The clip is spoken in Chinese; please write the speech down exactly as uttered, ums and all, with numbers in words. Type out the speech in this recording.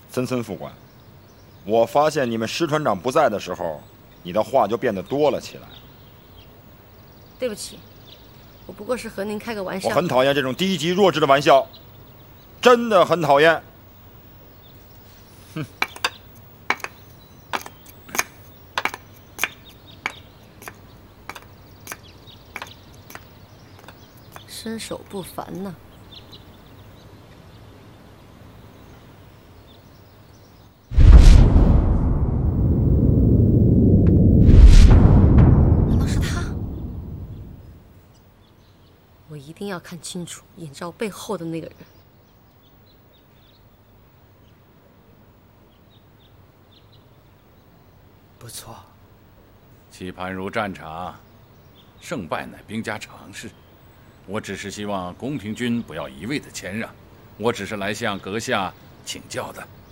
森森副官，我发现你们师团长不在的时候，你的话就变得多了起来。 对不起，我不过是和您开个玩笑。 我很讨厌这种低级弱智的玩笑，真的很讨厌。哼。 身手不凡呢。难道是他？我一定要看清楚眼罩背后的那个人。 不错， 棋盘如战场，胜败乃兵家常事。我只是希望宫廷军不要一味的谦让，我只是来向阁下请教的。